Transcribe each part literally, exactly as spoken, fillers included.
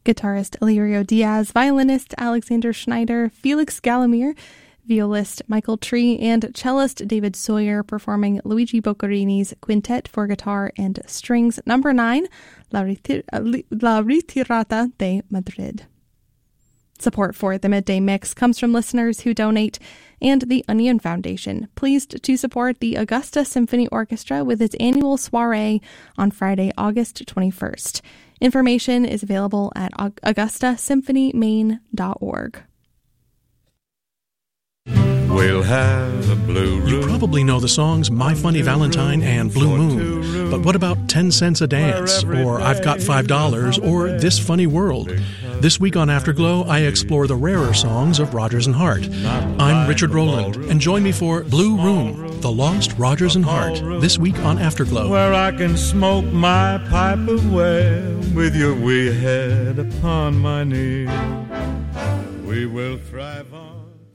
guitarist Illyrio Diaz, violinist Alexander Schneider, Felix Galamir, violist Michael Tree, and cellist David Sawyer performing Luigi Boccherini's Quintet for Guitar and Strings number nine, La, Ritir- La Ritirata de Madrid. Support for the Midday Mix comes from listeners who donate and the Onion Foundation, pleased to support the Augusta Symphony Orchestra with its annual soiree on Friday, August twenty-first. Information is available at augusta symphony maine dot org. We'll have a blue room. You probably know the songs My Funny Valentine and Blue Moon. But what about ten cents a Dance, or I've Got five dollars, or This Funny World? This week on Afterglow, I explore the rarer songs of Rodgers and Hart. I'm Richard Rowland, and join me for Blue Room, The Lost Rodgers and Hart, this week on Afterglow. Where I can smoke my pipe away with your wee head upon my knee. We will thrive on.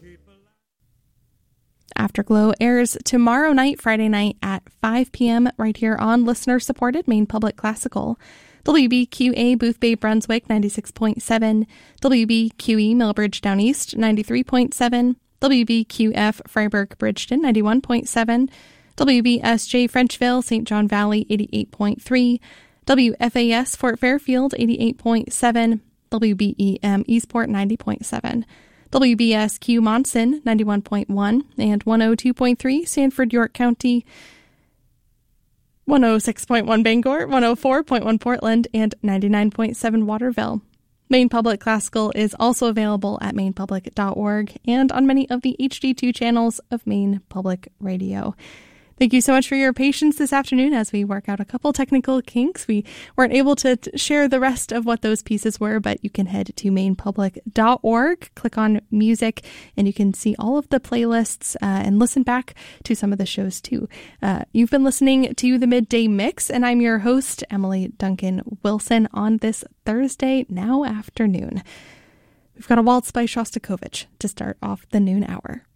Afterglow airs tomorrow night, Friday night at five p.m. right here on listener-supported Maine Public Classical. W B Q A Boothbay Brunswick ninety-six point seven, W B Q E Millbridge Down East ninety-three point seven, W B Q F Freiburg Bridgeton ninety-one point seven, W B S J Frenchville Saint John Valley eighty-eight point three, W F A S Fort Fairfield eighty-eight point seven, W B E M Eastport ninety point seven. W B S Q Monson ninety-one point one and one oh two point three Sanford York County, one oh six point one Bangor, one oh four point one Portland, and ninety-nine point seven Waterville. Maine Public Classical is also available at maine public dot org and on many of the H D two channels of Maine Public Radio. Thank you so much for your patience this afternoon as we work out a couple technical kinks. We weren't able to t- share the rest of what those pieces were, but you can head to maine public dot org, click on music, and you can see all of the playlists uh, and listen back to some of the shows too. Uh, you've been listening to the Midday Mix, and I'm your host, Emily Duncan Wilson, on this Thursday now afternoon. We've got a waltz by Shostakovich to start off the noon hour.